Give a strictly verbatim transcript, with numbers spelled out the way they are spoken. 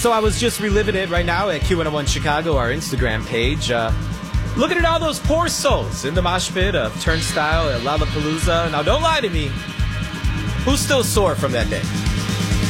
So I was just reliving it right now at Q one oh one Chicago, our Instagram page. Uh, looking at all those poor souls in the mosh pit of Turnstile at Lollapalooza. Now, don't lie to me. Who's still sore from that day?